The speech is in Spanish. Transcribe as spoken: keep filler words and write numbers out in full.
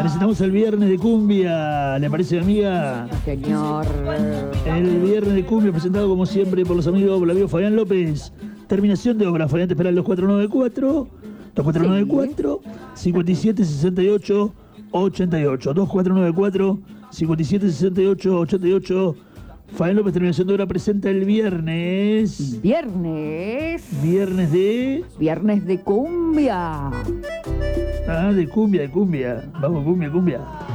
Necesitamos el viernes de cumbia, ¿le parece, amiga? Señor. El viernes de cumbia presentado como siempre por los amigos, por el amigo Fabián López. Terminación de obra, Fabián te espera en los cuatro nueve cuatro, dos cuatro nueve cuatro, cinco siete seis ocho, ocho ocho, dos cuatro nueve cuatro, cinco siete seis ocho, ocho ocho. Fabián López, terminación de obra, presenta el viernes. Viernes. Viernes de... Viernes de cumbia. Ah, de cumbia, de cumbia. Vamos, cumbia, cumbia.